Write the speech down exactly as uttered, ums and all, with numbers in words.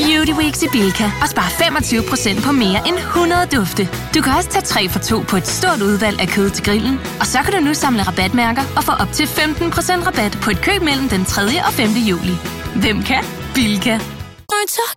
Beauty Weeks i Bilka og spar femogtyve procent på mere end hundrede dufte. Du kan også tage tre for to på et stort udvalg af kød til grillen. Og så kan du nu samle rabatmærker og få op til femten procent rabat på et køb mellem den tredje og femte juli. Hvem kan? Bilka.